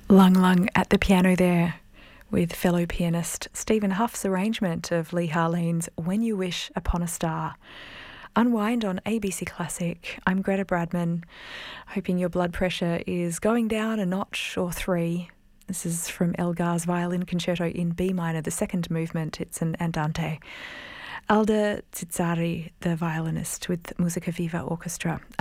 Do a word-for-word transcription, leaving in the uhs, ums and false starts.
Lung Lung at the piano there with fellow pianist Stephen Huff's arrangement of Lee Harlene's When You Wish Upon a Star. Unwind on A B C Classic. I'm Greta Bradman, hoping your blood pressure is going down a notch or three. This is from Elgar's Violin Concerto in B minor, the second movement. It's an andante. Alda Zizzari, the violinist with Musica Viva Orchestra.